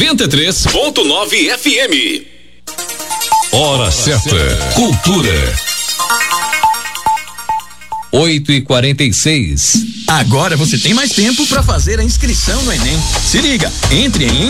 93.9 FM. Hora certa. Cultura. 8h46. Agora você tem mais tempo para fazer a inscrição no Enem. Se liga, entre em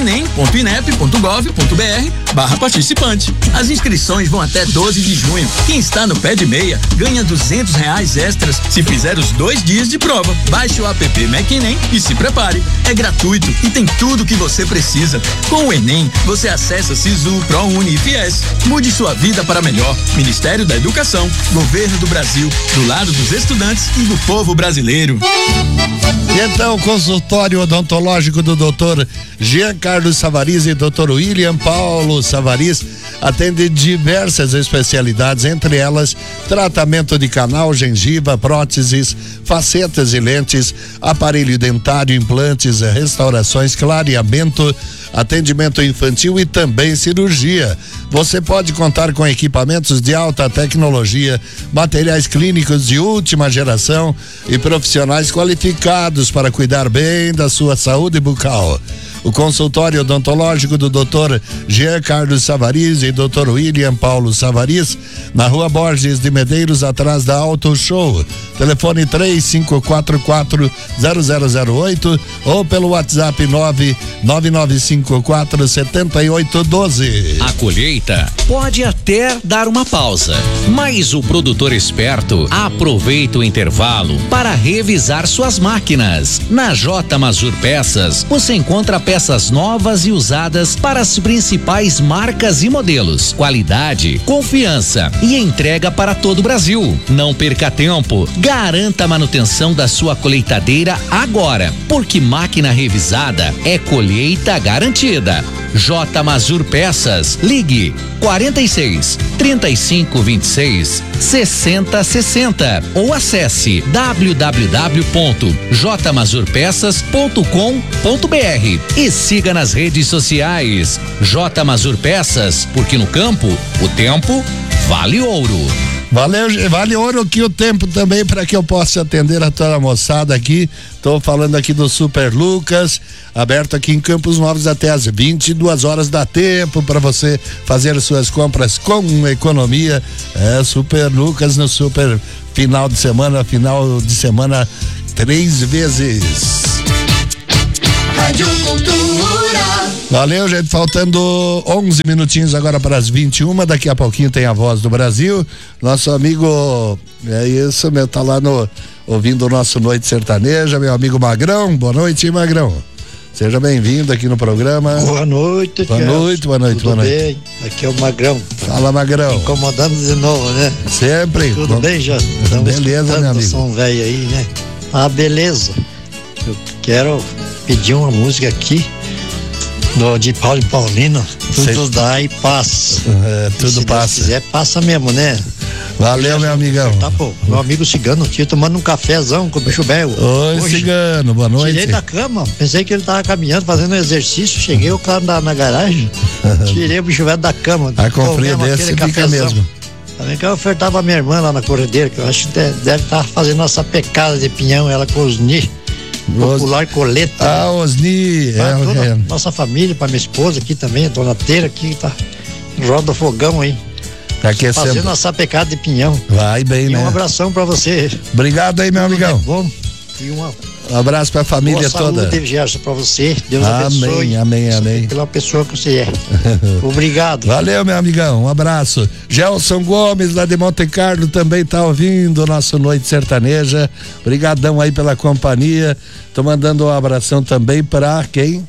enem.inep.gov.br/participante. As inscrições vão até 12 de junho. Quem está no pé de meia ganha R$200 extras se fizer os 2 dias de prova. Baixe o app MacEnem e se prepare. É gratuito e tem tudo o que você precisa. Com o Enem, você acessa Sisu, ProUni e Fies. Mude sua vida para melhor. Ministério da Educação, Governo do Brasil, do lado dos estudantes e do povo brasileiro. E então, o consultório odontológico do Dr. Jean Carlos Savariz e Dr. William Paulo Savariz atende diversas especialidades, entre elas tratamento de canal, gengiva, próteses, facetas e lentes, aparelho dentário, implantes, restaurações, clareamento, atendimento infantil e também cirurgia. Você pode contar com equipamentos de alta tecnologia, materiais clínicos de última geração e profissionais qualificados para cuidar bem da sua saúde bucal. O consultório odontológico do Dr. Jean Carlos Savariz e Dr. William Paulo Savariz, na Rua Borges de Medeiros, atrás da Auto Show. Telefone 3544-0008 ou pelo WhatsApp 99954-7812. A colheita pode até dar uma pausa, mas o produtor esperto aproveita o intervalo para revisar suas máquinas. Na J. Mazur Peças, você encontra peças novas e usadas para as principais marcas e modelos. Qualidade, confiança e entrega para todo o Brasil. Não perca tempo. Garanta a manutenção da sua colheitadeira agora, porque máquina revisada é colheita garantida. J. Mazur Peças, ligue 46 3526 6060 ou acesse www.jmazurpeças.com.br e siga nas redes sociais. J. Mazur Peças, porque no campo o tempo vale ouro. Vale ouro aqui o tempo também para que eu possa atender a toda a moçada aqui. Tô falando aqui do Super Lucas, aberto aqui em Campos Novos até às 22 horas. Dá tempo para você fazer suas compras com economia. É Super Lucas no super final de semana 3 vezes. Rádio Cultura. Valeu, gente, faltando 11 minutinhos agora para as 21, daqui a pouquinho tem a Voz do Brasil, nosso amigo, é isso, meu, tá lá ouvindo o nosso Noite Sertaneja, meu amigo Magrão. Boa noite, Magrão, seja bem-vindo aqui no programa. Boa noite, boa noite. Tudo bem? Aqui é o Magrão. Fala, Magrão. Incomodando de novo, né? Sempre. Tudo bem, já? Beleza, meu amigo. Som velho aí, né? Ah, beleza. Eu quero pedir uma música aqui de Paulo e Paulino, tudo dá e passa. Tudo passa. Se quiser, passa mesmo, né? Valeu, meu amigão. Tá bom. Meu amigo Cigano aqui tomando um cafezão com o bicho belo. Oi, hoje, Cigano, boa noite. Tirei da cama, pensei que ele tava caminhando, fazendo um exercício, cheguei, o cara na garagem, tirei o bicho velho da cama. A com frio desse fica mesmo. Também que eu ofertava a minha irmã lá na corredeira, que eu acho que deve estar fazendo essa pecada de pinhão, ela com os popular coleta. Ah, Osni. Nossa família, pra minha esposa aqui também, a dona Teira aqui, tá roda o fogão aí. Tá aquecendo. Fazendo a sapecada de pinhão. Vai bem, né? Um abração pra você. Obrigado aí, meu amigão. Bom. E um abraço pra família toda. Saúde, Gerson, pra você. Deus abençoe. Amém. Pela pessoa que você é. Obrigado. Valeu, meu amigão. Um abraço. Gelson Gomes, lá de Monte Carlo, também tá ouvindo o nosso Noite Sertaneja. Obrigadão aí pela companhia. Tô mandando um abração também pra quem?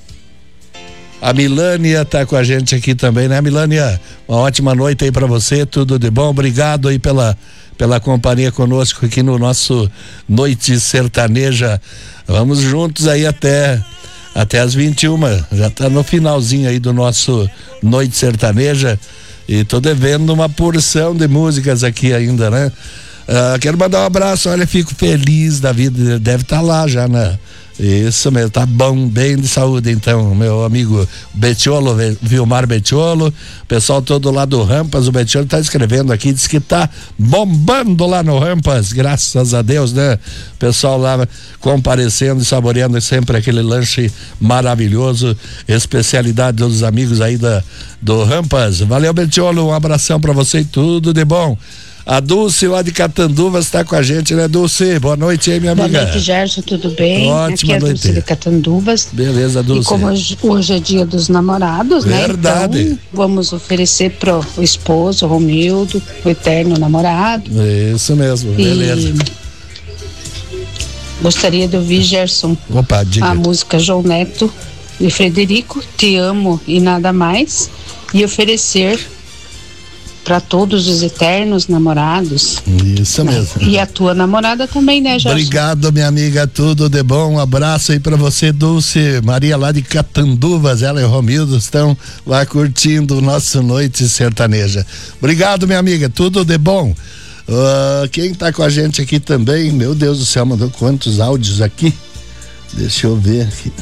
A Milânia tá com a gente aqui também, né, Milânia? Uma ótima noite aí pra você, tudo de bom. Obrigado aí pela companhia conosco aqui no nosso Noite Sertaneja. Vamos juntos aí até as 21. Já tá no finalzinho aí do nosso Noite Sertaneja e tô devendo uma porção de músicas aqui ainda, né? Quero mandar um abraço, olha, fico feliz da vida, deve estar lá já Isso mesmo, tá bom, bem de saúde então, meu amigo Betiolo, Vilmar Betiolo, pessoal todo lá do Rampas, o Betiolo tá escrevendo aqui, diz que tá bombando lá no Rampas, graças a Deus, né? Pessoal lá comparecendo e saboreando sempre aquele lanche maravilhoso, especialidade dos amigos aí do Rampas. Valeu, Betiolo, um abração pra você e tudo de bom. A Dulce lá de Catanduvas está com a gente, né, Dulce? Boa noite aí, minha amiga. Boa noite, Gerson, tudo bem? Ótima Aqui é a noite. Dulce de Catanduvas. Beleza, Dulce. E como hoje é dia dos namorados, Verdade. né? Então, vamos oferecer pro esposo, Romildo, o eterno namorado. Isso mesmo, beleza. E gostaria de ouvir, Gerson, Opa, diga. a música João Neto de Frederico, Te Amo e Nada Mais, e oferecer para todos os eternos namorados. Isso mesmo. E a tua namorada também, né, Gerson? Obrigado, minha amiga, tudo de bom, um abraço aí pra você, Dulce. Maria lá de Catanduvas, ela e o Romildo estão lá curtindo o nosso Noite Sertaneja. Obrigado, minha amiga, tudo de bom. Quem tá com a gente aqui também, meu Deus do céu, mandou quantos áudios aqui? Deixa eu ver aqui.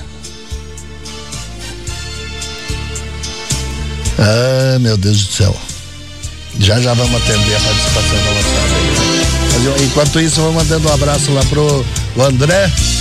Meu Deus do céu. Já vamos atender a participação da nossa. Enquanto isso, vamos mandando um abraço lá pro André,